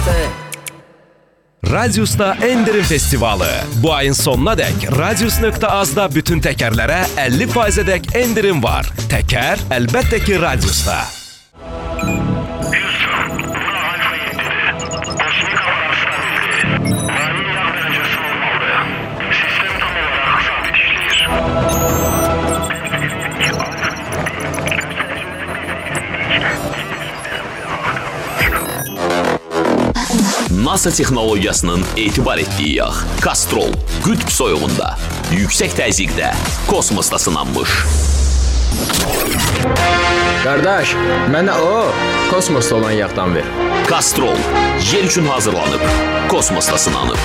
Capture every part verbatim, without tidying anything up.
Radius'ta Endirim Festivalı. Bu ayın sonuna dek Radius nokta az'da bütün tekerlere əlli faiz dek endirim var. Teker elbette ki Radius'ta. NASA texnologiyasının etibar etdiyi yağ Kastrol qütb soyuğunda, yüksək təzyiqdə, kosmosda sınanmış. Qardaş, mənə o kosmosda olan yağdan ver. Kastrol yer üçün hazırlanıb, kosmosda sınanıb.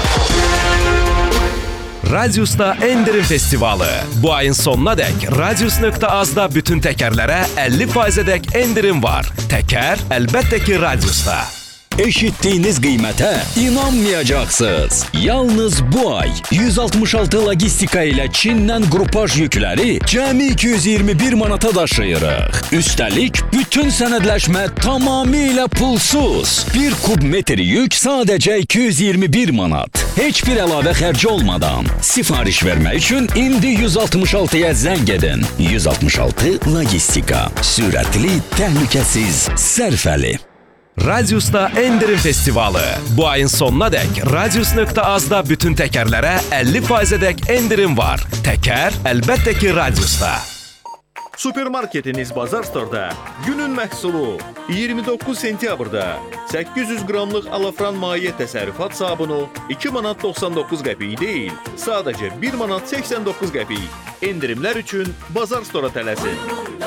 Radius'ta Endirim Festivalı. Bu ayın sonuna dek Radius nokta az'da bütün tekerlere əlli faiz dek endirim var. Teker elbette ki Radius'ta. Eşittiğiniz kıymete inanmayacaksınız. Yalnız bu ay yüz altmış altı logistika ile Çin'den grupaj yükleri cəmi iki yüz iyirmi bir manata daşıyırıq. Üstelik bütün senedleşme tamamıyla pulsuz. Bir kubmetre yük sadece iki yüz iyirmi bir manat. Heç bir əlavə xərci olmadan. Sifariş vermək üçün indi yüz altmış altıya zəng edin. yüz altmış altı logistika. Sürətli, təhlükəsiz, sərfəli. Radius'ta Endirim Festivalı. Bu ayın sonuna dek Radius nokta az'da bütün tekerlere əlli faiz dek endirim var. Teker elbette ki Radius'ta. Supermarketiniz Bazar Store'da günün məhsulu iyirmi doqquz sentyabrda səkkiz yüz qramlıq alafran maye təsərrüfat sabunu iki manat doxsan doqquz qəpik deyil, sadəcə bir manat səksən doqquz qəpik. Endirimlər üçün Bazar Store'a tələsin.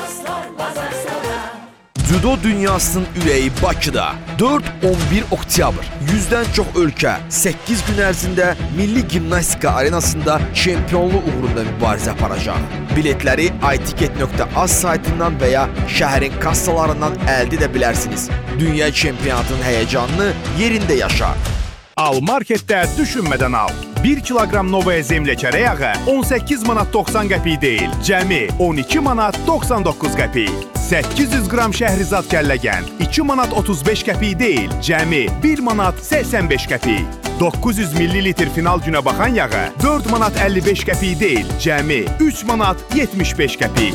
Cüdo dünyasının ürəyi Bakıda dörd on bir oktyabr yüzdən çox ölkə səkkiz gün ərzində Milli Gimnastika Arenasında çempionluq uğrunda mübarizə aparacaq. Biletləri itiket nokta az saytından və ya şəhərin kassalarından əldə edə bilərsiniz. Dünya çempionatının həyəcanını yerində yaşa. Al marketdə düşünmədən al. bir kiloqram Novaya zemlə çərə yağı on səkkiz manat doxsan qəpik deyil, cəmi on iki manat doxsan doqquz qəpik. səkkiz yüz qram Şəhrizad kəlləgən iki manat otuz beş qəpik deyil, cəmi bir manat səksən beş qəpik. doqquz yüz millilitr final günə baxan yağı dörd manat əlli beş qəpik deyil, cəmi üç manat yetmiş beş qəpik.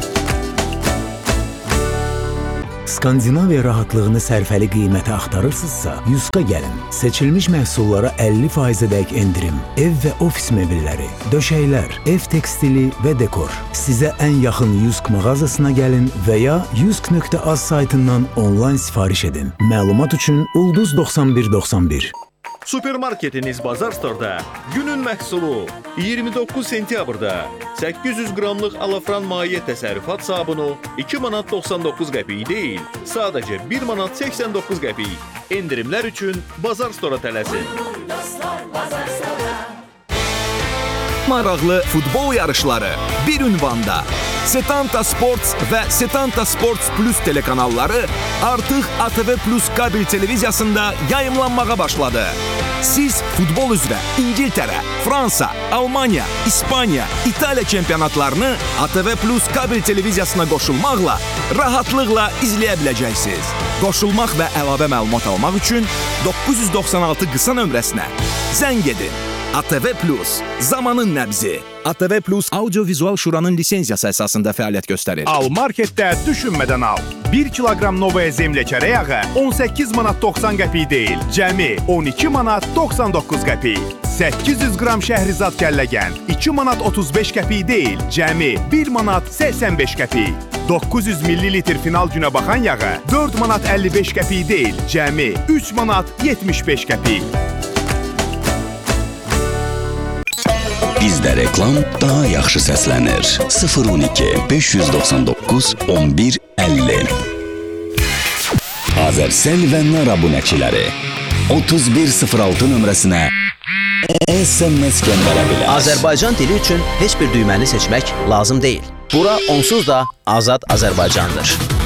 Skandinaviya rahatlığını sərfəli qiymətə axtarırsınızsa, Yuska gəlin. Seçilmiş məhsullara əlli faiz dək endirim. Ev və ofis mebelləri, döşəklər, ev tekstili və dekor. Sizə ən yaxın Yusk mağazasına gəlin və ya yusk nöqtə az saytından onlayn sifariş edin. Məlumat üçün ulduz doxsan bir doxsan bir. Supermarketiniz Bazar Store'da günün məhsulu iyirmi doqquz sentyabrda səkkiz yüz qramlıq alafran maye təsərrüfat sabunu iki manat doxsan doqquz qəpik deyil, sadəcə bir manat səksən doqquz qəpik. Endirimlər üçün Bazar Store'a tələsin. Maraqlı futbol yarışları bir ünvanda. Setanta Sports və Setanta Sports Plus telekanalları artıq A T V Plus kabel televiziyasında yayımlanmağa başladı. Siz futbol üzrə İngiltərə, Fransa, Almanya, İspaniya, İtaliya çempionatlarını A T V Plus kabel televiziyasına qoşulmaqla rahatlıqla izləyə biləcəksiniz. Qoşulmaq və əlavə məlumat almaq üçün doqquz yüz doxsan altı qısa nömrəsinə zəng edin. A T V Plus, zamanın nəbzi. A T V Plus Audio-Vizual Şuranın lisenziyası əsasında fəaliyyət göstərir. Al marketdə düşünmədən al. bir kiloqram Novaya zemlə çərə yağı on səkkiz manat doxsan qəpik deyil, cəmi on iki manat doxsan doqquz qəpik. səkkiz yüz qram Şəhrizad kəlləgən iki manat otuz beş qəpik deyil, cəmi bir manat səksən beş qəpik. doqquz yüz millilitr final günə baxan yağı dörd manat əlli beş qəpik deyil, cəmi üç manat yetmiş beş qəpik. Bizdə reklam daha yaxşı səslənir. sıfır on iki beş yüz doxsan doqquz on bir əlli. Azərsəl və Nar abunəçiləri otuz bir sıfır altı nömrəsinə S M S göndərə bilər. Azərbaycan dili üçün heç bir düyməni seçmək lazım deyil. Bura onsuz da Azad Azərbaycandır.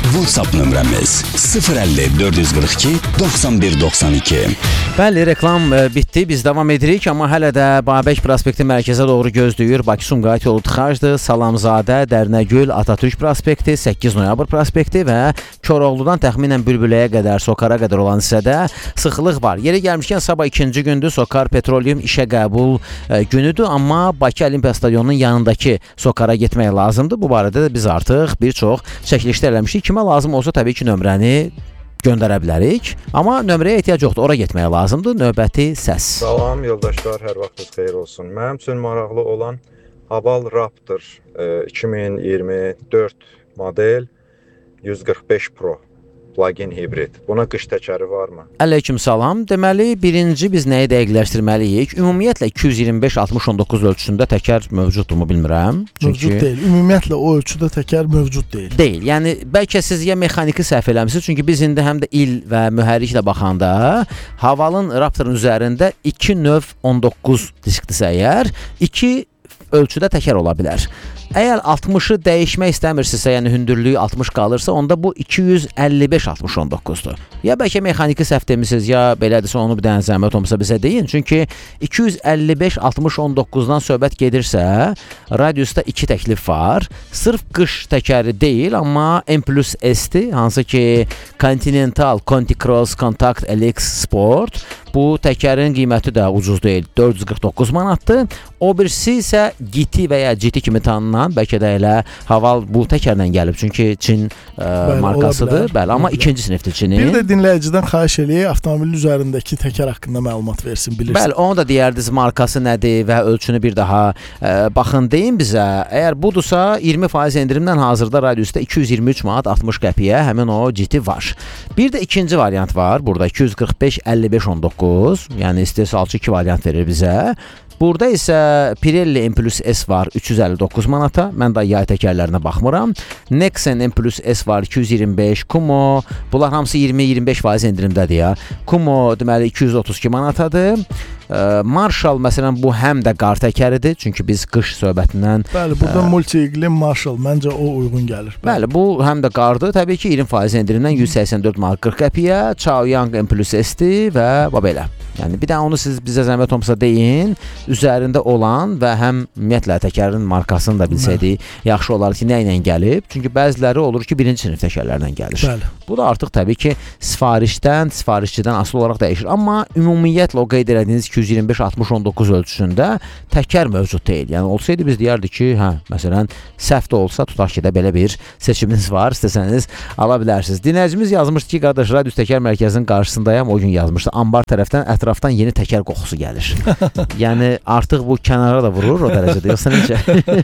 WhatsApp nömrəmiz sıfır əlli dörd yüz qırx iki doxsan bir doxsan iki. Bəli, reklam e, bitdi. Biz davam edirik, amma hələ də Babək prospekti mərkəzə doğru gözləyir. Bakı-Sumqayıt yolu tıxacdır. Salamzadə, Dərnəgül, Atatürk prospekti, səkkiz noyabr prospekti və Koroğludan təxminən Bülbüləyə qədər, Sokara qədər olan hissədə sıxlıq var. Yeri gəlmişkən sabah ikinci gündür. Sokar Petroleum işə qəbul e, günüdür, amma Bakı Olimpiya Stadionunun yanındakı Sokara getmək lazımdır. Bu barədə də biz artıq bir çox çəkilişlər eləmişik. Kimə lazım olsa təbii ki nömrəni göndərə bilərik. Amma nömrəyə ehtiyac yoxdur. Ora getməyə lazımdır. Növbəti səs. Salam yoldaşlar, hər vaxtınız xeyir olsun. Mənim üçün maraqlı olan Haval Raptor iki min iyirmi dörd model yüz qırx beş Pro plug-in hibrid. Buna qış təkəri varmı? Əleyküm salam. Deməli, birinci biz nəyi dəqiqləşdirməliyik? Ümumiyyətlə iki yüz iyirmi beş altmış on doqquz ölçüsündə təkər mövcuddurmu bilmirəm. Çünki mövcud deyil. Ümumiyyətlə o ölçüdə təkər mövcud deyil. Deyil. Yəni bəlkə siz ya mexaniki səhv eləmisiniz, çünki biz indi həm də il və mühərriklə baxanda Havalın Raptorun üzərində iki növ on doqquz diskdirsə əgər, iki ölçüdə təkər ola bilər. Əgər altmışı dəyişmək istəmirsinizsə, yəni hündürlüyü altmış qalırsa, onda bu iki yüz əlli beş altmış on doqquzdur. Ya bəlkə mexaniki səhv demisiniz, ya belədirsə onu bir dənə zəhmət olmasa bizə deyin. Çünki iki yüz əlli beş altmış on doqquzdan söhbət gedirsə, radiusda iki təklif var. Sırf qış təkəri deyil, amma M plus S-dir, hansı ki Continental Conti Cross Contact L X Sport. Bu təkərin qiyməti də ucuz deyil, dörd yüz qırx doqquz manatdır. O birisi isə G T və ya G T kimi tanınan, bəlkə də elə Haval bu təkərlə gəlib, çünki Çin ə, bəli, markasıdır. Bəli, amma ikinci sinifdir Çinin. Bir də dinləyicidən xahiş eləyək, avtomobilin üzərindəki təkər haqqında məlumat versin, bilirsin. Bəli, onu da deyərdiniz, markası nədir və ölçünü bir daha ə, baxın deyin bizə. Əgər budursa, iyirmi faiz endirimdən hazırda radiusda iki yüz iyirmi üç manat altmış qəpiyə həmin o G T var. Bir də ikinci variant var, burada iki yüz qırx beş əlli beş on doqquz, yəni istehsalçı iki variant verir bizə. Burada isə Pirelli M plus S var üç yüz əlli doqquz manata. Mən də yay təkərlərinə baxmıram. Nexen M plus S var iki yüz iyirmi beş. Kumo, bunlar hamısı iyirmi iyirmi beş faiz endirimdədir ya. Kumo deməli iki yüz otuz iki manatadır. Marshall məsələn bu həm də qar təkəridir, çünki biz qış söhbətindən. Bəli, burada multi-iqlim Marshall məncə o uyğun gəlir. Bəli, bəli bu həm də qardır. Təbii ki iyirmi faiz endirimdən yüz səksən dörd manat qırx qəpiyə. Chaoyang M plus S-dir və belə. Yəni bir də onu siz bizə zəhmət olmasa deyin, üzərində olan və həm ümumiyyətlə təkərin markasını da bilsəydik, yaxşı olar ki, nə ilə gəlib? Çünki bəziləri olur ki, birinci sinif təkərlərlə gəlir. Bəli. Bu da artıq təbii ki, sifarişdən, sifarişçidən asılı olaraq dəyişir. Amma ümumiyyətlə o qeyd elədiyiniz iki yüz iyirmi beş altmış on doqquz ölçüsündə təkər mövcud deyil. Yəni olsaydı biz deyərdik ki, hə, məsələn, səhv də olsa tutaq ki də belə bir seçiminiz var, istəsəniz ala bilərsiniz. Dinləyicimiz yazmışdı ki, qardaş, Radius Təkər Mərkəzinin qarşısındayam, o gün yazmışdı. Ambar tərəfdən ətrafdan yeni təkər qoxusu gəlir. Yəni artıq bu kənara da vurur o dərəcədə, yoxsa necə?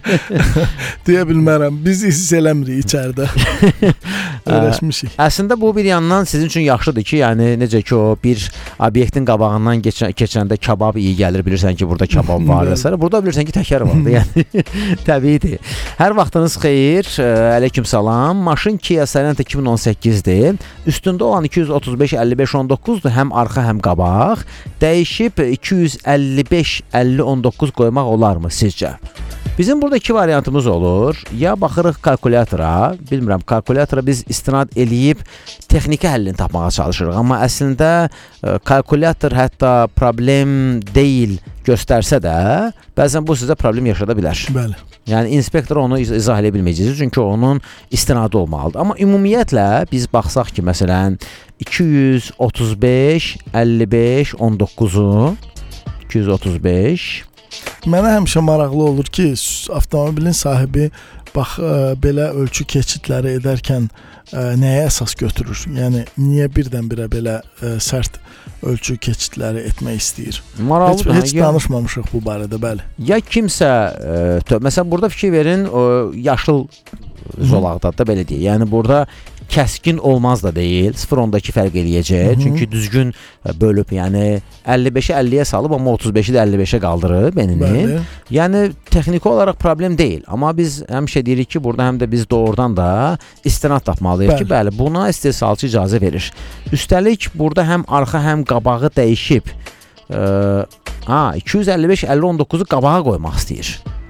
Deyə bilmərəm. Biz hiss eləmirik içəridə. Öyrəşmişik. Əslində bu bir yandan sizin üçün yaxşıdır ki, yəni necə ki o bir obyektin qabağından keçə keçəndə kabab iyi gəlir, bilirsən ki, burada kabab var və s. Burada bilirsən ki, təkər vardı. Yəni təbiidir. Hər vaxtınız xeyir. Əleyküm salam. Maşın Kia Sorento iki min on səkkizdir. Üstündə olan iki yüz otuz beş əlli beş on doqquzdur. Həm arxa, həm qabaq. Dəyişib iki yüz əlli beş əlli on doqquz qoymaq olarmı sizcə? Bizim burada iki variantımız olur. Ya baxırıq kalkulyatora, bilmirəm, kalkulyatora biz istinad eləyib texniki həllini tapmağa çalışırıq. Amma əslində kalkulyator hətta problem deyil göstərsə də, bəzən bu sizə problem yaşada bilər. Bəli. Yəni inspektor onu iz izah edə bilməyəcəksiniz, çünki onun istinadı olmalıdır. Amma ümumiyyətlə biz baxsaq ki, məsələn, iki yüz otuz beş əlli beş on doqquzu iki yüz otuz beş Mənə həmişə maraqlı olur ki, avtomobilin sahibi bax ə, belə ölçü keçidləri edərkən ə, nəyə əsas götürür? Yəni niyə birdən-birə belə ə, sərt ölçü keçidləri etmək istəyir? Maraqlı, heç, heç danışmamışıq bu barədə, bəli. Ya kimsə, ə, məsələn burada fikir verin, o yaşıl zolaqda da belə deyək. Yəni burada kəskin olmaz da deyil. sıfır ondakı fərq eləyəcək. Çünki düzgün bölüb, yəni əlli beşə əlliyə salıb, amma otuz beşi də əlli beşə qaldırıb enini. Yəni texniki olaraq problem deyil. Amma biz həmişə deyirik ki, burada həm də biz doğrudan da istinad tapmalıyıq bəli. ki, bəli, buna istehsalçı icazə verir. Üstəlik burada həm arxa, həm qabağı dəyişib. Ə, ha, iki yüz əlli beş əlli on doqquzu qabağa qoymaq istəyir.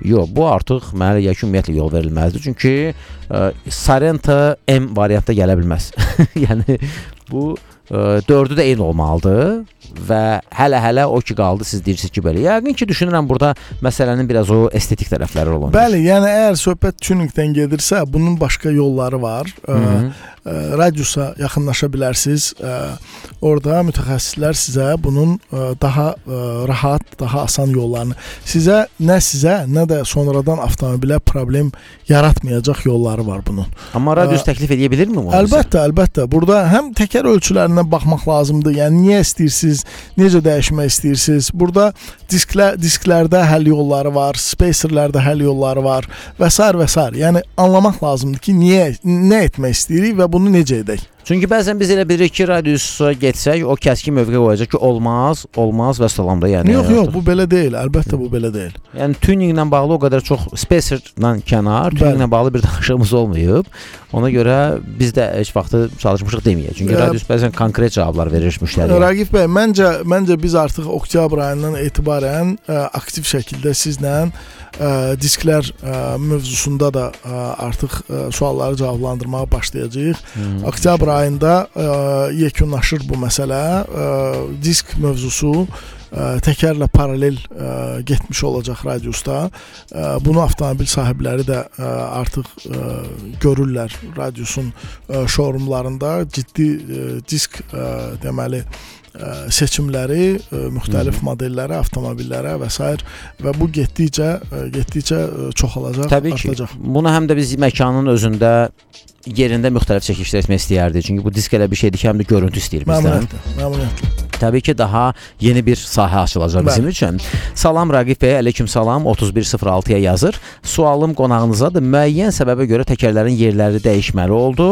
Yox, bu artıq mənə elə gəlir ki, ümumiyyətlə yol verilməzdir. Çünki ə, Sorento M variantda gələ bilməz. Yəni bu ə, dördü də eyni olmalıdır və hələ-hələ o ki qaldı siz deyirsiniz ki, belə. Yəqin ki, düşünürəm burada məsələnin biraz o estetik tərəfləri olur. Bəli, yəni əgər söhbət tuningdən gedirsə, bunun başqa yolları var. Ə, ə, radiusa yaxınlaşa bilərsiniz. Ə, orada mütəxəssislər sizə bunun ə, daha ə, rahat, daha asan yollarını, sizə nə sizə, nə də sonradan avtomobilə problem yaratmayacaq yolları var bunun. Amma radius ə, təklif edə bilirmi onu? Əlbəttə, bizə? əlbəttə. Burada həm təkər ölçülərinə baxmaq lazımdır. Yəni niyə istəyirsiniz, necə dəyişmək istəyirsiniz? Burada disklər, disklərdə həll yolları var, spacerlərdə həll yolları var və s. və s. Yəni anlamaq lazımdır ki, niyə, nə etmək istəyirik və bunu necə edək? Çünki bəzən biz elə bilirik ki, radiusa getsək, o kəskin mövqe qoyacaq ki, olmaz, olmaz və salam da. Yəni, yox, yox, bu belə deyil. Əlbəttə bu belə deyil. Yəni tuninglə bağlı o qədər çox spacerlə kənar, tuninglə bağlı bir danışığımız olmayıb. Ona görə biz də heç vaxtı çalışmışıq deməyək. Çünki radius bəzən konkret cavablar verir müştəriyə. Rəqif bəy, məncə məncə biz artıq oktyabr ayından etibarən ə, aktiv şəkildə sizlə ə, disklər ə, mövzusunda da ə, artıq ə, sualları cavablandırmağa başlayacağıq. Hmm. Oktyabr ayında ə, yekunlaşır bu məsələ. Ə, disk mövzusu ə, təkərlə paralel ə, getmiş olacaq radiusda. Ə, bunu avtomobil sahibləri də ə, artıq ə, görürlər radiusun ə, showroomlarında. Ciddi ə, disk ə, deməli ə, seçimləri, ə, müxtəlif Hı-hı. modellərə, avtomobillərə və s. və bu getdikcə ə, getdikcə ə, çoxalacaq, Təbii artacaq. Ki, bunu həm də biz məkanın özündə yerində müxtəlif çəkilişlər etmək istəyərdik. Çünki bu disk elə bir şeydir ki, həm də görüntü istəyir bizdən. Məmnuniyyətlə, məmnuniyyətlə. Təbii ki, daha yeni bir sahə açılacaq Bəli. bizim üçün. Salam Rəqif bəy, aleyküm salam, otuz bir sıfır altıya yazır. Sualım qonağınızadır. Müəyyən səbəbə görə təkərlərin yerləri dəyişməli oldu.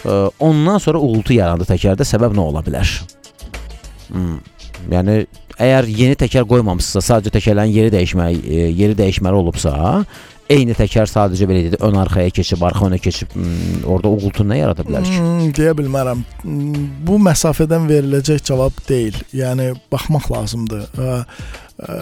Ondan sonra uğultu yarandı təkərdə. Səbəb nə ola bilər? Hmm. Yəni, əgər yeni təkər qoymamısınızsa, sadəcə təkərlərin yeri dəyişməli, yeri dəyişməli olubsa, eyni təkər sadəcə belə dedi, ön arxaya keçib, arxa önə keçib, hmm, orada uğultu nə yarada bilər ki? Hmm, deyə bilmərəm. Bu məsafədən veriləcək cavab deyil. Yəni, baxmaq lazımdır. Ə, ə,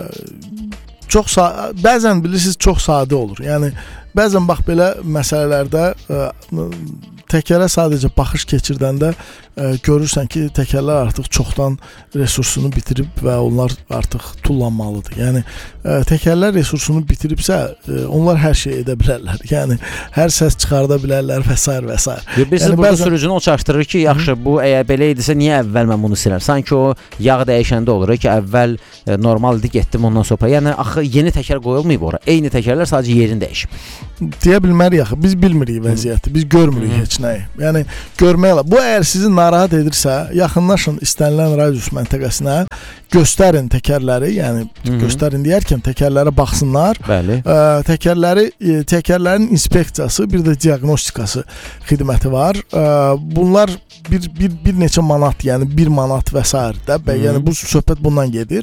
çox bəzən bilirsiniz, çox sadə olur. Yəni, bəzən bax belə məsələlərdə ə, təkərə sadəcə baxış keçirdəndə ə, görürsən ki, təkərlər artıq çoxdan resursunu bitirib və onlar artıq tullanmalıdır. Yəni ə, təkərlər resursunu bitiribsə, ə, onlar hər şey edə bilərlər. Yəni hər səs çıxarda bilərlər və s. və s. Bilirsiniz, yəni, burada bəzən... sürücünü o çaşdırır ki, yaxşı, bu əgər belə idisə, niyə əvvəl mən bunu silər? Sanki o yağ dəyişəndə olur ki, əvvəl ə, normal idi, getdim ondan sonra. Yəni axı yeni təkər qoyulmayıb ora. Eyni təkərlər sadəcə yerini dəyişib. Deyə bilmərik axı. Biz bilmirik vəziyyəti. Biz görmürük Hı -hı. heç nəyi. Yəni görmək lazım. Bu əgər sizi narahat edirsə, yaxınlaşın istənilən radius məntəqəsinə, göstərin təkərləri, yəni Hı -hı. göstərin deyərkən təkərlərə baxsınlar. Bəli. Ə, təkərləri, təkərlərin inspeksiyası, bir də diaqnostikası xidməti var. Ə, bunlar bir bir bir neçə manat, yəni bir manat və s. də, yəni bu söhbət bundan gedir.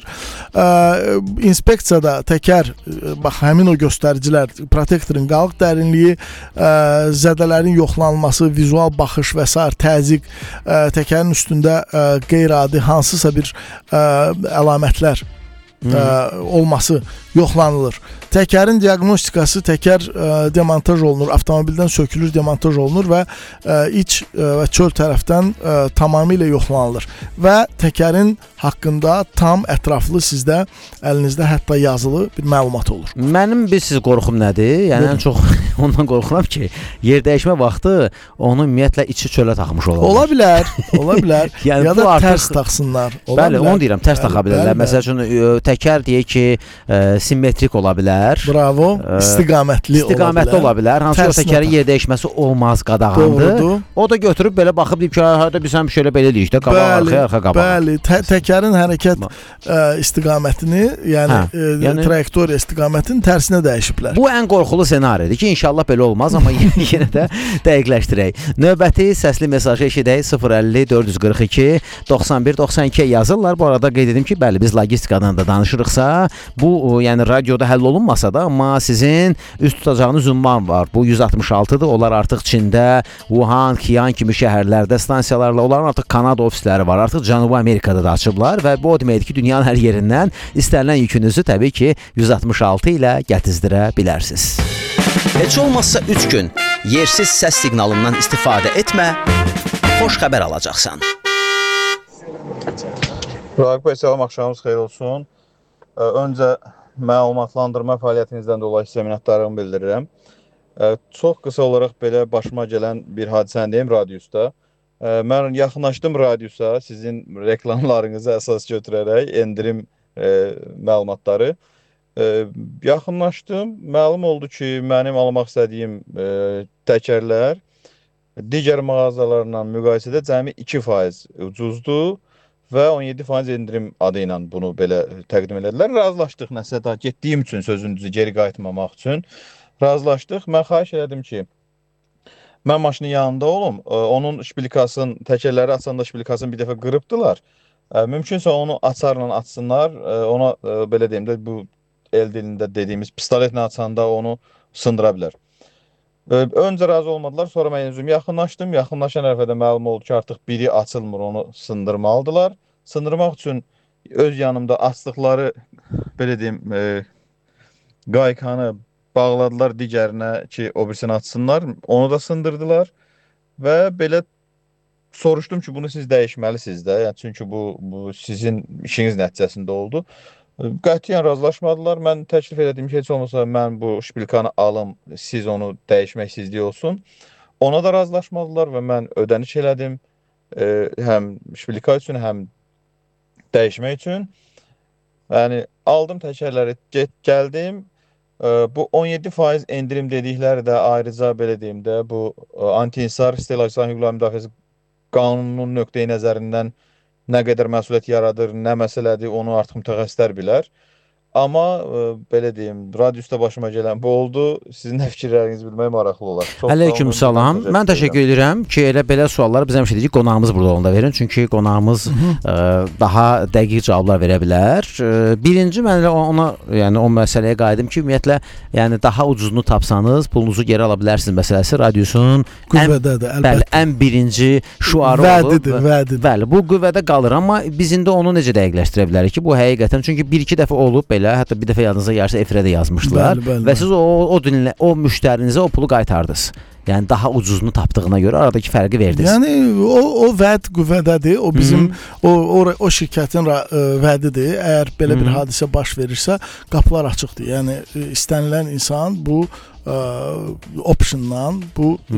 Ə, inspeksiyada təkər, bax həmin o göstəricilər, protektorun qalıq dərinliyi, ə, zədələrin yoxlanılması, vizual baxış və s. təzyiq, ə, təkərin üstündə ə, qeyri-adi hansısa bir ə, əlamətlər ə, olması yoxlanılır. Təkərin diaqnostikası, təkər ə, demontaj olunur, avtomobildən sökülür, demontaj olunur və ə, iç ə, və çöl tərəfdən ə, tamamilə yoxlanılır və təkərin haqqında tam ətraflı sizdə əlinizdə hətta yazılı bir məlumat olur. Mənim bir siz qorxum nədir? Yəni ən çox ondan qorxuram ki, yer dəyişmə vaxtı onu ümumiyyətlə içi çölə taxmış olar. Ola bilər, ola bilər. Yəni ya da artıq... tərs taxsınlar. Ola bəli, bilər. onu deyirəm, tərs taxa bilərlər. Məsəl üçün təkər deyək ki, ə, simmetrik ola bilər. Bravo, istiqamətli, istiqamətli ola bilər. Hansı o təkərin yer dəyişməsi olmaz, qadağandır. O da götürüb belə baxıb deyib ki, hərdə biz həm şöyle belə deyirik də, qabağa, arxaya, arxa qabağa. Bəli, tə təkərin hərəkət ə, istiqamətini, yəni, hə, ə, yəni trayektoriya istiqamətinin tərsinə dəyişiblər. Bu ən qorxulu ssenaridir ki, inşallah belə olmaz, amma yenə də dəqiqləşdirək. Növbəti səsli mesajı eşidək sıfır əlli dörd yüz qırx iki doxsan bir doxsan iki yazırlar. Bu arada qeyd edim ki, bəli, biz logistikadan da danışırıqsa, bu yəni radioda həll olunmasa da, amma sizin üst tutacağınız ünvan var. Bu yüz altmış altıdır. Onlar artıq Çində, Wuhan, Xi'an kimi şəhərlərdə stansiyalarla, onların artıq Kanada ofisləri var. Artıq Cənubi Amerikada da açıblar. olar və bu o deməkdir ki, dünyanın hər yerindən istənilən yükünüzü təbii ki yüz altmış altı ilə gətizdirə bilərsiniz. Heç olmazsa üç gün yersiz səs siqnalından istifadə etmə, xoş xəbər alacaqsan. Raqib bəy, salam, axşamınız xeyir olsun. Öncə məlumatlandırma fəaliyyətinizdən dolayı sizə minnətdarlığımı bildirirəm. Çox qısa olaraq belə başıma gələn bir hadisəni deyim radiusda. Mən yaxınlaşdım radiusa sizin reklamlarınızı əsas götürərək endirim məlumatları. Yaxınlaşdım, məlum oldu ki, mənim almaq istədiyim təkərlər digər mağazalarla müqayisədə cəmi iki faiz ucuzdur və on yeddi faiz endirim adı ilə bunu belə təqdim edədilər. Razılaşdıq, nəsə daha getdiyim üçün sözünüzü geri qayıtmamaq üçün razılaşdıq. Mən xahiş elədim ki, mən maşının yanında olum, onun şpilikasını, təkərləri açanda şpilikasını bir dəfə qırıbdılar. Mümkünsə onu açarla açsınlar, ona belə deyim də bu el dilində dediyimiz pistoletlə açanda onu sındıra bilər. Öncə razı olmadılar, sonra mən özüm yaxınlaşdım. Yaxınlaşan ərəfədə məlum oldu ki, artıq biri açılmır, onu sındırmalıdırlar. Sındırmaq üçün öz yanımda açdıqları, belə deyim, e, qaykanı bağladılar digərinə ki, o birisini açsınlar. Onu da sındırdılar və belə soruşdum ki, bunu siz dəyişməlisiniz də. Yəni, çünki bu, bu sizin işiniz nəticəsində oldu. Qətiyyən razılaşmadılar. Mən təklif elədim ki, heç olmasa mən bu şpilkanı alım, siz onu dəyişmək sizlik olsun. Ona da razılaşmadılar və mən ödəniş elədim. E, həm şpilka üçün, həm dəyişmək üçün. Yəni, aldım təkərləri, get, gəldim. E, bu on yeddi faiz endirim dedikləri də ayrıca belə deyim də, bu anti-insar istehlakçıların hüquqları müdafiəsi qanunun nöqteyi nəzərindən nə qədər məsuliyyət yaradır, nə məsələdir, onu artıq mütəxəssislər bilər. Amma e, belə deyim, radiusda başıma gələn bu oldu. Sizin nə fikirlərinizi bilmək maraqlı olar. Əleyküm salam. Mən təşəkkür edirəm ki, elə belə sualları biz həmişə deyirik, qonağımız burada olanda verin. Çünki qonağımız ə, daha dəqiq cavablar verə bilər. Ə, birinci mən ona, yəni o məsələyə qayıdım ki, ümumiyyətlə, yəni daha ucuzunu tapsanız, pulunuzu geri ala bilərsiniz məsələsi radiusun qüvvədədir, əlbəttə. Bəli, ən birinci şuarı vədidir, olub. Vədidir. Bəli, bu qüvvədə qalır, amma biz indi onu necə dəqiqləşdirə bilərik ki, bu həqiqətən, çünki bir-iki dəfə olub belə, hətta bir dəfə yadınıza gəlsə efirə də yazmışdılar bəli, bəli, və siz o, o, dinlə, o müştərinizə o pulu qaytardınız. Yəni daha ucuzunu tapdığına görə aradakı fərqi verdiniz. Yəni o, o vəd qüvvədədir. O bizim Hı -hı. o, o o şirkətin ə, vədidir. Əgər belə Hı -hı. bir hadisə baş verirsə, qapılar açıqdır. Yəni istənilən insan bu ə, optiondan, bu ə,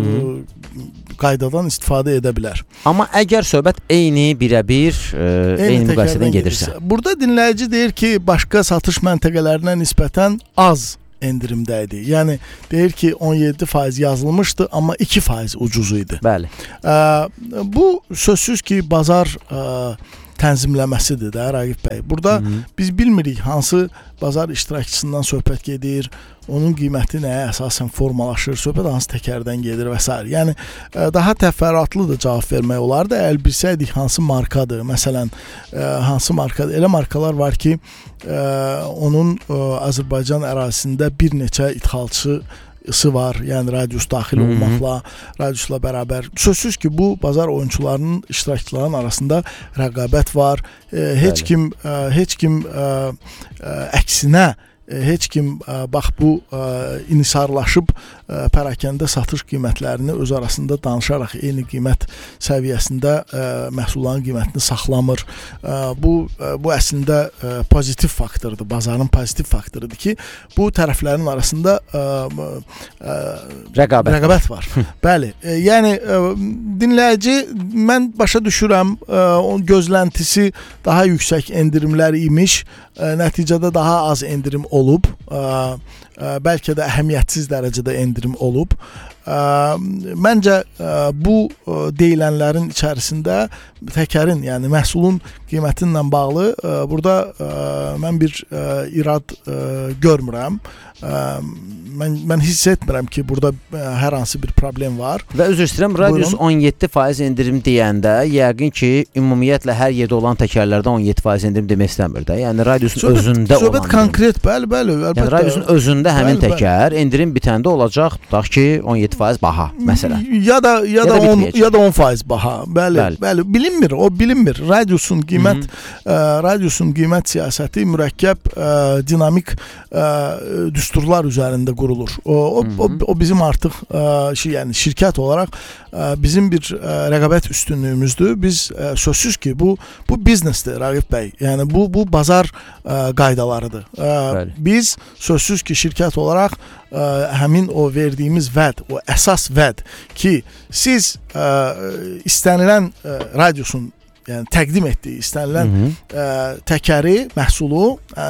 qaydadan istifadə edə bilər. Amma əgər söhbət eyni birəbir eyni müqayisədən gedirsə. Burada dinləyici deyir ki, başqa satış məntəqələrinə nisbətən az endirimdə idi. Yəni deyir ki, on yeddi faiz yazılmışdı, amma iki faiz ucuzu idi. Bəli. Ə, bu sözsüz ki, bazar ə, tənzimləməsidir də Raqib bəy. Burada Hı -hı. biz bilmirik hansı bazar iştirakçısından söhbət gedir, onun qiyməti nəyə əsasən formalaşır, söhbət hansı təkərdən gedir və s. Yəni daha təfərrüatlı da cavab vermək olardı. Əgər bilsəydik hansı markadır, məsələn, hansı markadır. Elə markalar var ki, onun Azərbaycan ərazisində bir neçə idxalçı ısı var, yəni radius daxil Hı -hı. olmaqla, radiusla bərabər. Sözsüz ki, bu bazar oyunçularının, iştirakçıların arasında rəqabət var. E, heç Bəli. kim e, heç kim e, e, əksinə heç kim bax bu inisarlaşıb pərakəndə satış qiymətlərini öz arasında danışaraq eyni qiymət səviyyəsində məhsulların qiymətini saxlamır. Bu bu əslində pozitiv faktordur, bazarın pozitiv faktorudur ki, bu tərəflərin arasında rəqabət, rəqabət var. Bəli, yəni dinləyici mən başa düşürəm, onun gözləntisi daha yüksək endirimlər imiş, nəticədə daha az endirim olub, ə, ə, bəlkə də əhəmiyyətsiz dərəcədə endirim olub. Ə, məncə ə, bu ə, deyilənlərin içərisində təkərin, yəni məhsulun qiyməti ilə bağlı ə, burada ə, mən bir ə, irad ə, görmürəm. Ə, mən mən hiss etmirəm ki, burada ə, hər hansı bir problem var. Və üzr istəyirəm, radius on yeddi faiz endirim deyəndə yəqin ki, ümumiyyətlə hər yerdə olan təkərlərdə on yeddi faiz endirim demək istəmir də. Yəni radiusun söhbət, özündə söhbət olan. Söhbət konkret, bəli, bəli, əlbəttə. Yəni radiusun özündə həmin bəli, təkər bəli. endirim bitəndə olacaq, tutaq ki, on yeddi yeddi faiz baha məsələn. Ya da ya, Ya da da on bitməyəcək. ya da on faiz baha. Bəli, Bəli. bəli, bilinmir, o bilinmir. Radiosun qiymət ə, radiosun qiymət siyasəti mürəkkəb, ə, dinamik ə, düsturlar üzərində qurulur. O o, o, o bizim artıq ə, şey, yəni şirkət olaraq ə, bizim bir ə, rəqabət üstünlüyümüzdür. Biz ə, sözsüz ki, bu bu biznesdir Rəqib bəy. Yəni bu bu bazar ə, qaydalarıdır. Ə, Bəli. biz sözsüz ki, şirkət olaraq ə, həmin o verdiyimiz vəd, o əsas vəd ki, siz ə, istənilən ə, radiosun, yəni təqdim etdiyi istənilən Hı -hı. ə, təkəri, məhsulu ə,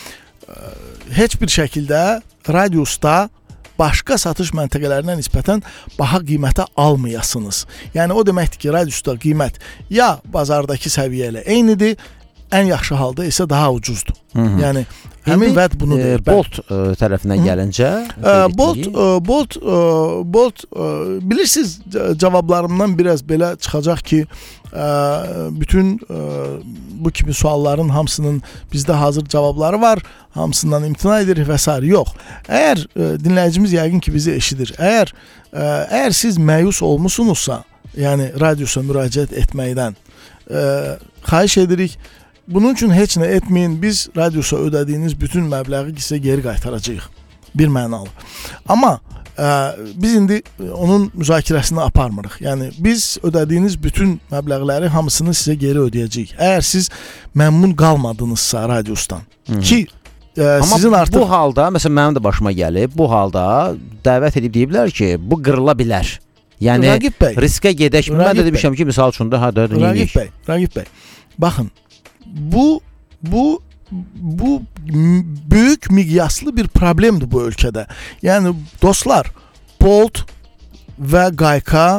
ə, heç bir şəkildə radiusda başqa satış məntəqələrinə nisbətən baha qiymətə almayasınız. Yəni o deməkdir ki, radiusda qiymət ya bazardakı səviyyə ilə eynidir, ən yaxşı halda isə daha ucuzdur. Hı -hı. Yəni həmin İndi, vəd bunu e, deyir. Bolt e, tərəfindən Hı. gəlincə, Ə, Bolt, ə, Bolt, ə, Bolt, ə, bilirsiniz, c- cavablarımdan biraz belə çıxacaq ki, ə, bütün ə, bu kimi sualların hamısının bizdə hazır cavabları var, hamısından imtina edirik və s. Yox. Əgər ə, dinləyicimiz yəqin ki bizi eşidir. Əgər ə, əgər siz məyus olmusunuzsa, yəni radiosa müraciət etməkdən, ə, xahiş edirik. Bunun üçün heç nə etməyin. Biz radiosa ödədiyiniz bütün məbləği sizə geri qaytaracağıq. Bir mənalı. Amma ə, biz indi onun müzakirəsini aparmırıq. Yəni biz ödədiyiniz bütün məbləğləri hamısını sizə geri ödəyəcəyik. Əgər siz məmnun qalmadınızsa radiosdan. Hı. Ki ə, Amma sizin artıq bu halda, məsələn mənim də başıma gəlib, bu halda dəvət edib deyiblər ki, bu qırıla bilər. Yəni Rəqib bəy, riskə gedək. Mən Rəqib də demişəm ki, misal üçün də hə də Rəqib bəy, Rəqib bəy. Baxın, bu bu bu m- böyük miqyaslı bir problemdir bu ölkədə. Yəni dostlar, Bolt və Qayka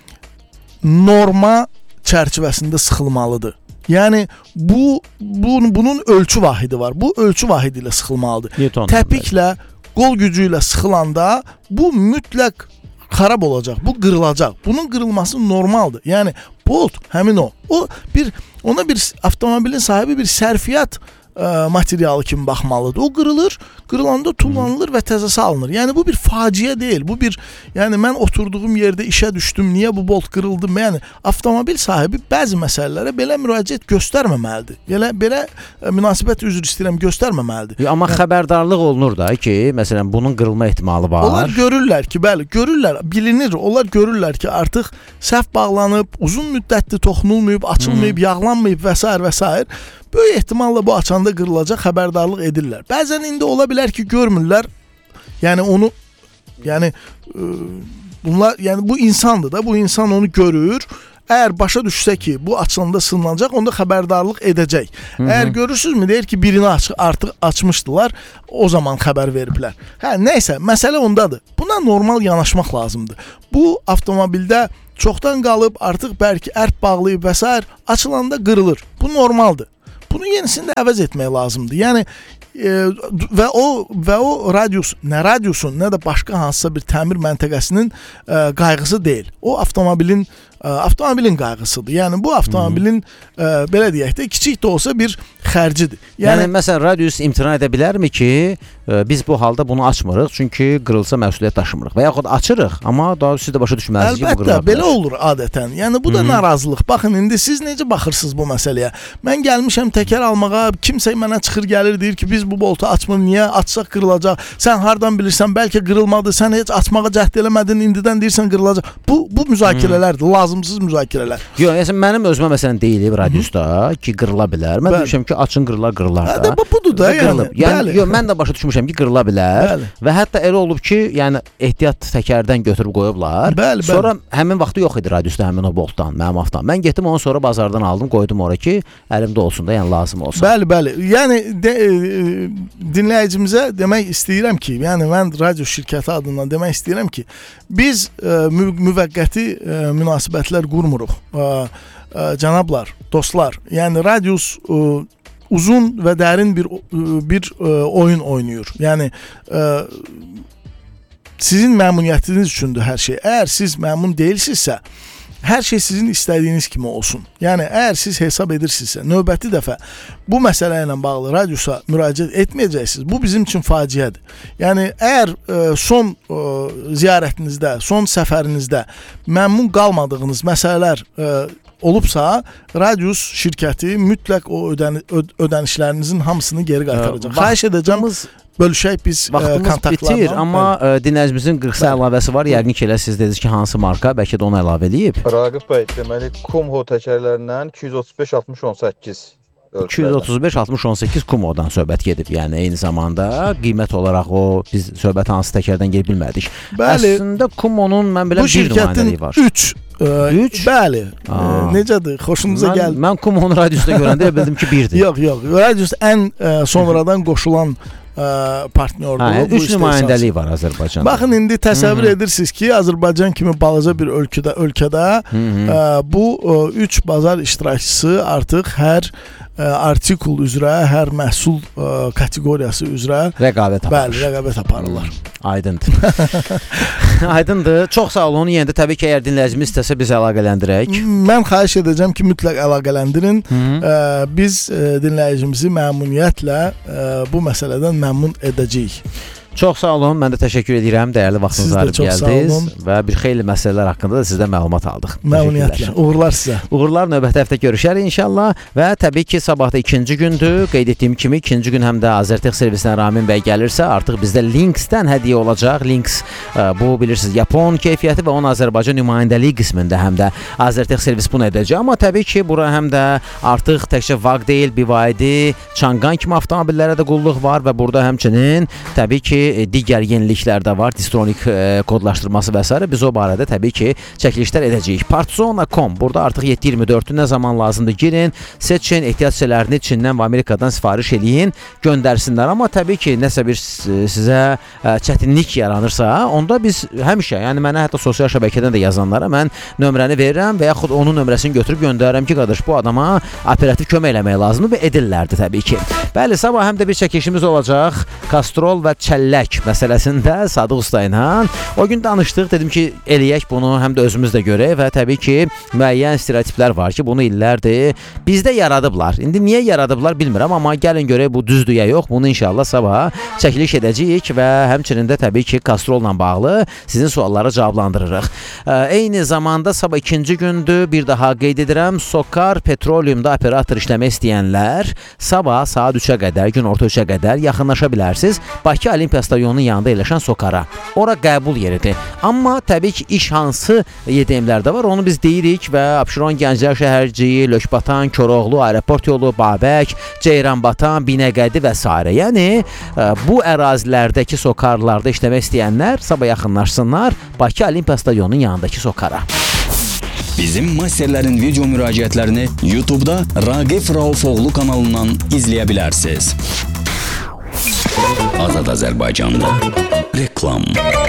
norma çərçivəsində sıxılmalıdır. Yəni bu, bu bunun ölçü vahidi var. Bu ölçü vahidi ilə sıxılmalıdır. Newton. Təpiklə, qol gücü ilə sıxılanda bu mütləq xarab olacaq. Bu qırılacaq. Bunun qırılması normaldır. Yəni Bolt həmin o. O bir ona bir avtomobilin sahibi bir sərfiyyat ə, materialı kimi baxmalıdır. O qırılır, qırılanda tullanılır və təzəsi alınır. Yəni bu bir faciə deyil. Bu bir, yəni mən oturduğum yerdə işə düşdüm, niyə bu bolt qırıldı? Yəni avtomobil sahibi bəzi məsələlərə belə müraciət göstərməməlidir. Belə belə ə, münasibət üzr istəyirəm, göstərməməlidir. Amma yəni, xəbərdarlıq olunur da ki, məsələn bunun qırılma ehtimalı var. Onlar görürlər ki, bəli, görürlər, bilinir. Onlar görürlər ki, artıq səhv bağlanıb, uzun müddətli toxunulmayıb, açılmayıb, hmm. yağlanmayıb və s. və s. Böyük ehtimalla bu açanda qırılacaq, xəbərdarlıq edirlər. Bəzən indi ola bilər ki, görmürlər. Yəni onu, yəni ə, bunlar, yəni bu insandır da, bu insan onu görür. Əgər başa düşsə ki, bu açılanda sınanacaq, onda xəbərdarlıq edəcək. Hı -hı. Əgər görürsünüzmü, deyir ki, birini aç artıq açmışdılar, o zaman xəbər veriblər. Hə, nəysə, məsələ ondadır. Buna normal yanaşmaq lazımdır. Bu avtomobildə çoxdan qalıb, artıq bəlkə ərp bağlayıb və s. açılanda qırılır. Bu normaldır. Bunu yenisini də əvəz etmək lazımdır. Yəni e, və o və o radius, nə radiusun, nə də başqa hansısa bir təmir məntəqəsinin e, qayğısı deyil. O avtomobilin e, avtomobilin qayğısıdır. Yəni bu avtomobilin e, belə deyək də kiçik də olsa bir xərcidir. Yəni, yəni məsələn radius imtina edə bilərmi ki, e, biz bu halda bunu açmırıq, çünki qırılsa məsuliyyət daşımırıq və yaxud açırıq, amma daha siz də başa düşməlisiniz ki, bu qırıla bilər. Əlbəttə, belə olur adətən. Yəni bu da Hı -hı. narazılıq. Baxın indi siz necə baxırsınız bu məsələyə? Mən gəlmişəm təkər almağa, kimsə mənə çıxır gəlir deyir ki, biz bu boltu açmırıq, niyə açsaq qırılacaq? Sən hardan bilirsən, bəlkə qırılmadı, sən heç açmağa cəhd eləmədin, indidən deyirsən qırılacaq. Bu bu müzakirələrdir, Hı -hı. lazımsız müzakirələr. Yox, yəni mənim özümə məsələn deyilib radiusda ki, qırıla bilər. Mən Bəli. demişəm ki, açın qırılar, qırılar da. Hə, bu budur da, yəni. Yəni yox, mən də başa düşmüşəm ki, qırıla bilər. Bəli. Və hətta elə olub ki, yəni ehtiyat təkərdən götürüb qoyublar. Bəli, sonra bəli. həmin vaxtı yox idi radiusda həmin o boltdan, mənim avtom. Mən getdim onu sonra bazardan aldım, qoydum ora ki, əlimdə olsun da, yəni lazım olsun. Bəli, bəli. Yəni de, e, dinləyicimizə demək istəyirəm ki, yəni mən radio şirkəti adından demək istəyirəm ki, biz e, mü müvəqqəti e, münasibətlər qurmuruq. E, e, cənablar, dostlar, yəni radius e, uzun və dərin bir bir e, oyun oynayır. Yəni e, sizin məmnuniyyətiniz üçündür hər şey. Əgər siz məmnun deyilsinizsə, hər şey sizin istədiyiniz kimi olsun. Yəni əgər siz hesab edirsinizsə, növbəti dəfə bu məsələ ilə bağlı radiosa müraciət etməyəcəksiniz. Bu bizim üçün faciədir. Yəni əgər ə, son ə, ziyarətinizdə, son səfərinizdə məmnun qalmadığınız məsələlər ə, olubsa, Radius şirkəti mütləq o ödəni, öd, ödənişlərinizin hamısını geri qaytaracaq. Xahiş edəcəm, bölüşək biz vaxtımız bitir, amma ə, dinləyicimizin qırxa əlavəsi var. Yəqin ki, elə siz dediniz ki, hansı marka, bəlkə də onu əlavə edib. Raqib bəy, deməli Kumho təkərlərindən iki yüz otuz beş altmış on səkkiz iki yüz otuz beş altmış on səkkiz Kumhodan söhbət gedib. Yəni eyni zamanda qiymət olaraq o biz söhbət hansı təkərdən gedə bilmədik. Bəli, əslində Kumhonun mən belə bir nümayəndəliyi var. Bu şirkətin üç Üç? Bəli. E, necədir? Xoşunuza mən, gəldi? Mən Kumhonu radiosda görəndə bildim ki, birdir. Yox, yox. Radios ən ə, sonradan qoşulan ə, partnyordur. Hə, üç nümayəndəliyi var Azərbaycanda. Baxın, indi təsəvvür Hı -hı. edirsiniz ki, Azərbaycan kimi balaca bir ölkədə ölkədə ə, bu ə, üç bazar iştirakçısı artıq hər ə, artikul üzrə, hər məhsul ə, kateqoriyası üzrə rəqabət aparır. Bəli, rəqabət aparırlar. Aydındır. Aydındır. Çox sağ olun. Yenə də təbii ki, əgər dinləyicimiz istəsə biz əlaqələndirək. Mən xahiş edəcəm ki, mütləq əlaqələndirin. Ə, biz ə, dinləyicimizi məmnuniyyətlə ə, bu məsələdən məmnun edəcəyik. Çox sağ olun. Mən də təşəkkür edirəm. Dəyərli vaxtınızı ayırıb gəldiniz və bir xeyli məsələlər haqqında da sizdən məlumat aldıq. Məmnuniyyətlə. Uğurlar sizə. Uğurlar. Növbəti həftə görüşərik inşallah və təbii ki, sabah da ikinci gündür. Qeyd etdiyim kimi ikinci gün həm də Azərtex servisindən Ramin bəy gəlirsə, artıq bizdə Linksdən hədiyyə olacaq. Links bu bilirsiniz Yapon keyfiyyəti və onun Azərbaycan nümayəndəliyi qismində həm də Azərtex servis bunu edəcək. Amma təbii ki, bura həm də artıq təkcə V A G deyil, B Y D, Çanqan kimi avtomobillərə də qulluq var və burada həmçinin təbii ki, digər yeniliklər də var, distronik e, kodlaşdırması və s. Biz o barədə təbii ki, çəkilişlər edəcəyik. Partzona nöqtə com burada artıq yeddi iyirmi dördü nə zaman lazımdır girin, seçin, ehtiyac şeylərini Çindən və Amerikadan sifariş eləyin, göndərsinlər. Amma təbii ki, nəsə bir sizə e, çətinlik yaranırsa, onda biz həmişə, yəni mənə hətta sosial şəbəkədən də yazanlara mən nömrəni verirəm və yaxud onun nömrəsini götürüb göndərirəm ki, qardaş, bu adama operativ kömək eləmək lazımdır və edirlərdi təbii ki. Bəli, sabah həm də bir çəkilişimiz olacaq. Kastrol və çəllək məsələsində Sadıq Usta ilə. O gün danışdıq, dedim ki, eləyək bunu həm də özümüz də görək və təbii ki, müəyyən stereotiplər var ki, bunu illərdir bizdə yaradıblar. İndi niyə yaradıblar bilmirəm, amma gəlin görək bu düzdür ya yox. Bunu inşallah sabah çəkiliş edəcəyik və həmçinin də təbii ki, kastrolla bağlı sizin sualları cavablandırırıq. Eyni zamanda sabah ikinci gündür, bir daha qeyd edirəm, Sokar Petroleumda operator işləmək istəyənlər sabah saat üçə qədər, gün orta üçə qədər yaxınlaşa bilərsiniz Bakı Olimpiya stadionunun yanında yerləşən Sokara. Ora qəbul yeridir. Amma təbii ki, iş hansı Y D M-lərdə var, onu biz deyirik və Abşeron Gənclər Şəhərciyi, Lökbatan, Koroğlu, Aeroport yolu, Babək, Ceyranbatan, Binəqədi və s. Yəni, bu ərazilərdəki Sokarlarda işləmək istəyənlər sabah yaxınlaşsınlar Bakı Olimpiya stadionunun yanındakı Sokara. Bizim masterlərin video müraciətlərini YouTube-da Raqif Raufoğlu kanalından izləyə bilərsiniz. Azad Azərbaycanda reklam.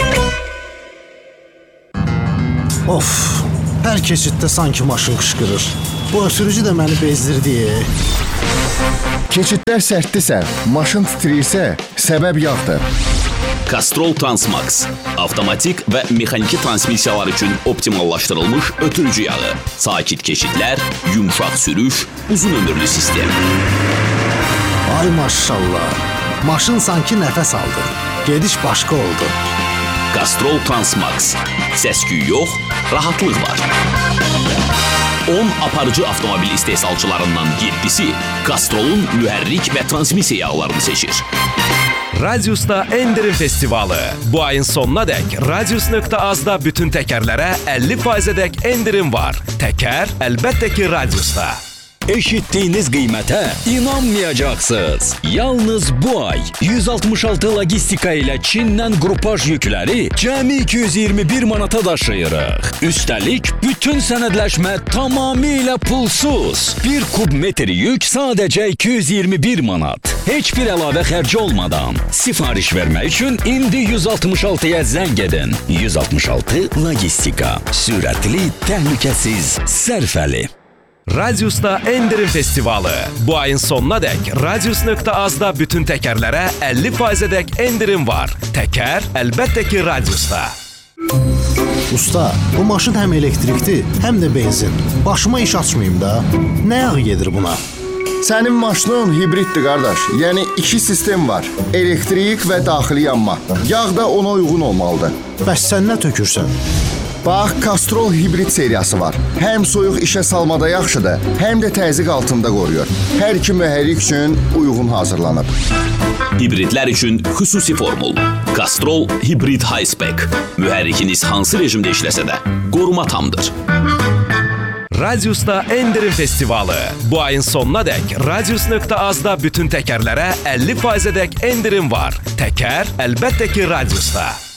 Of, hər keçiddə sanki maşın qışqırır. Bu sürücü də məni bezdirdi. Keçidlər sərtdirsə, maşın titrəyirsə, səbəb yağdır. Castrol Transmax. Avtomatik və mexaniki transmissiyalar üçün optimallaşdırılmış ötürücü yağı. Sakit keçidlər, yumşaq sürüş, uzun ömürlü sistem. Ay maşallah. Maşın sanki nəfəs aldı. Gediş başqa oldu. Castrol Transmax. Səs-küy yox, rahatlıq var. on aparıcı avtomobil istehsalçılarından yeddisi Castrol'un mühərrik və transmissiya yağlarını seçir. Radiusda endirim festivalı. Bu ayın sonuna dək radius nöqtə azda bütün təkərlərə əlli faizədək endirim var. Təkər əlbəttə ki Radiusda. Eşitdiyiniz qiymətə inanmayacaqsınız. Yalnız bu ay yüz altmış altı logistika ilə Çindən qrupaj yükləri cəmi iki yüz iyirmi bir manata daşıyırıq. Üstəlik, bütün sənədləşmə tamamilə pulsuz. Bir kub metr yük sadəcə iki yüz iyirmi bir manat. Heç bir əlavə xərci olmadan. Sifariş vermək üçün indi yüz altmış altıya zəng edin. yüz altmış altı logistika. Sürətli, təhlükəsiz, sərfəli. Radiusda endirim festivalı. Bu ayın sonuna dək radius nöqtə azda bütün təkərlərə əlli faizədək endirim var. Təkər əlbəttə ki Radiusda. Usta, bu maşın həm elektrikdir, həm də benzin. Başıma iş açmayım da. Nə yağı gedir buna? Sənin maşının hibriddir qardaş. Yəni iki sistem var. Elektrik və daxili yanma. Yağ da ona uyğun olmalıdır. Bəs sən nə tökürsən? Bax, Castrol hibrid seriyası var. Həm soyuq işə salmada yaxşıdır, həm də təzyiq altında qoruyur. Hər iki mühərrik üçün uyğun hazırlanıb. Hibridlər üçün xüsusi formul. Castrol Hibrid High Spec. Mühərrikiniz hansı rejimdə işləsə də qoruma tamdır. Radiusda endirim festivalı. Bu ayın sonuna dək radius nöqtə azda bütün təkərlərə əlli faizədək endirim var. Təkər əlbəttə ki Radiusda.